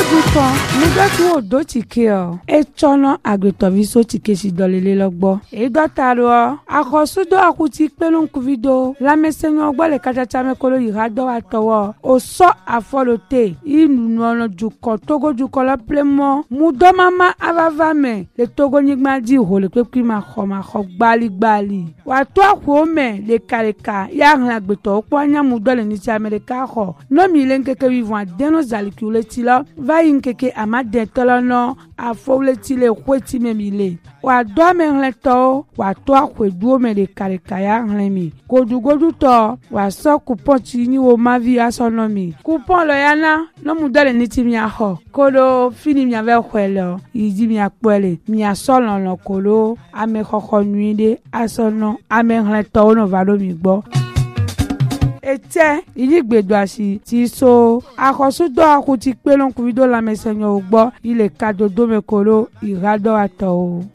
dukan mudatu odo tike o echono agbetoviso tike si dolele logbo edotaro akosudo akuti pelun kuvido lamesenyo ogbo le kachacha mekolo irado atowo oso afolote inuno dukan togo dukan lo plemo mudomama avavame le togo nyigma di ho le pepi ma kho gbali wa to akome le kareka ya hlan agbeto opo anya mudole ni ti America kho no mi le nkeke vivant deno zalikule ti lo va yinkeke amade tolono afowle ti le kweti memile wa do me hleto wa to akwedu me le kareka ya hlan godu to wa so coupon ti ni wo ma vi asonomi coupon lo yana no mudole ni ti mi aho kolo fini mi ave kwelo yidi mi akpele mi asolon lo kolo ame khokho nuide asono ame hleto no vado mi gbo ete iligbedo asi ti so akosudo akuti pelon kuvido la mesenyo ugbo ile kadodo mekolo irado ato.